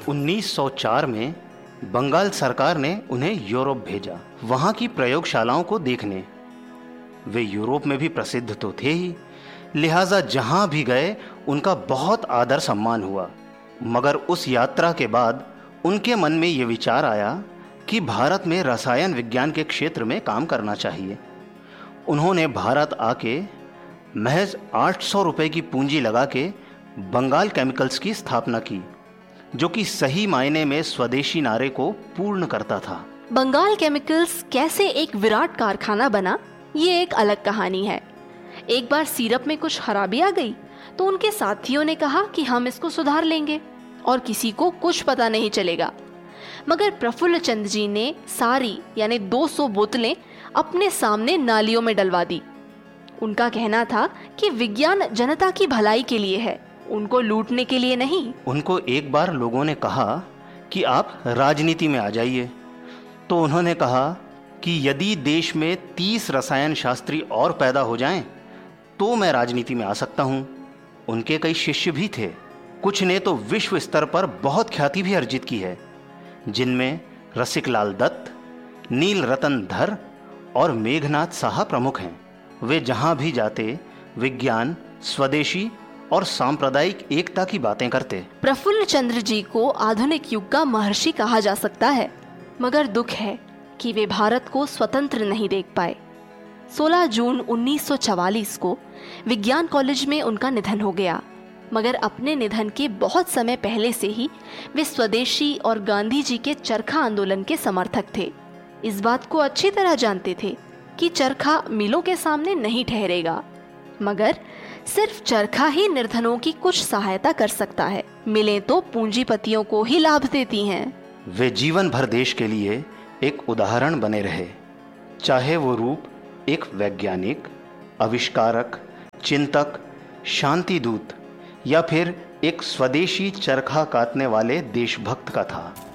1904 में बंगाल सरकार ने उन्हें यूरोप भेजा, वहां की प्रयोगशालाओं को देखने। वे यूरोप में भी प्रसिद्ध तो थे ही, लिहाजा जहां भी गए उनका बहुत आदर सम्मान हुआ। मगर उस यात्रा के बाद उनके मन में ये विचार आया कि भारत में रसायन विज्ञान के क्षेत्र में काम करना चाहिए। उन्होंने भारत आके महज 800 रुपए की पूंजी लगा के बंगाल केमिकल्स की स्थापना की, जो कि सही मायने में स्वदेशी नारे को पूर्ण करता था। बंगाल केमिकल्स कैसे एक विराट कारखाना बना, ये एक अलग कहानी है। एक बार सिरप में कुछ खराबी आ गई तो उनके साथियों ने कहा कि हम इसको सुधार लेंगे और किसी को कुछ पता नहीं चलेगा। मगर प्रफुल्ल चंद्र जी ने सारी यानी 200 बोतलें अपने सामने नालियों में डलवा दी। उनका कहना था कि विज्ञान जनता की भलाई के लिए है, उनको लूटने के लिए नहीं। उनको एक बार लोगों ने कहा कि आप राजनीति में आ जाइए, तो उन्होंने कहा कि यदि देश में 30 रसायन शास्त्री और पैदा हो जाएं, तो मैं राजनीति में आ सकता हूं। उनके कई शिष्य भी थे, कुछ ने तो विश्व स्तर पर बहुत ख्याति भी अर्जित की है, जिनमें रसिकलाल दत्त, नील रतन धर और मेघनाथ साहा प्रमुख हैं। वे जहां भी जाते विज्ञान, स्वदेशी और सांप्रदायिक एकता की बातें करते। प्रफुल्ल चंद्र जी को आधुनिक युग का महर्षि कहा जा सकता है, मगर दुख है कि वे भारत को स्वतंत्र नहीं देख पाए। 16 जून 1944 को विज्ञान कॉलेज में उनका निधन हो गया। मगर अपने निधन के बहुत समय पहले से ही वे स्वदेशी और गांधी जी के चरखा आंदोलन के समर्थक थे। इस बात को अच्छी तरह जानते थे कि चरखा मिलों के सामने नहीं ठहरेगा, मगर सिर्फ चरखा ही निर्धनों की कुछ सहायता कर सकता है। मिलें तो पूंजीपतियों को ही लाभ देती हैं। वे जीवन भर देश के लिए एक उदाहरण बने रहे, चाहे वो रूप एक वैज्ञानिक, आविष्कारक, चिंतक, शांति दूत या फिर एक स्वदेशी चरखा काटने वाले देशभक्त का था।